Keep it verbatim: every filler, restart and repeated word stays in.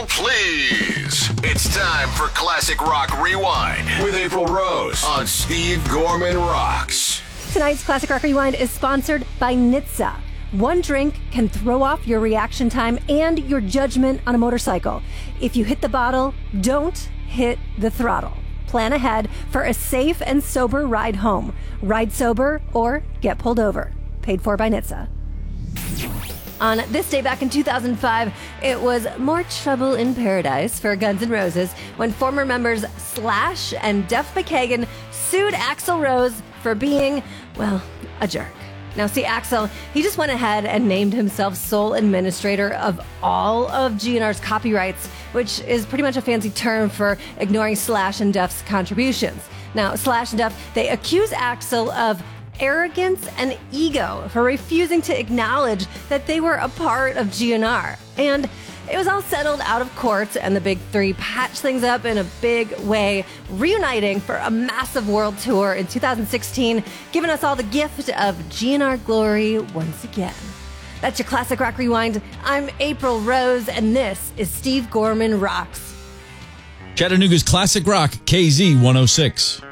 Hold please. It's time for Classic Rock Rewind with April Rose on Steve Gorman Rocks. Tonight's Classic Rock Rewind is sponsored by N H T S A. One drink can throw off your reaction time and your judgment on a motorcycle. If you hit the bottle, don't hit the throttle. Plan ahead for a safe and sober ride home. Ride sober or get pulled over. Paid for by N H T S A. On this day back in two thousand five, it was more trouble in paradise for Guns N' Roses when former members Slash and Duff McKagan sued Axl Rose for being, well, a jerk. Now, see, Axl, he just went ahead and named himself sole administrator of all of G N R's copyrights, which is pretty much a fancy term for ignoring Slash and Duff's contributions. Now, Slash and Duff, they accuse Axl of arrogance and ego for refusing to acknowledge that they were a part of G N R. And it was all settled out of court, and the big three patched things up in a big way, reuniting for a massive world tour in two thousand sixteen, giving us all the gift of G N R glory once again. That's your Classic Rock Rewind. I'm April Rose, and this is Steve Gorman Rocks. Chattanooga's Classic Rock, K Z one oh six.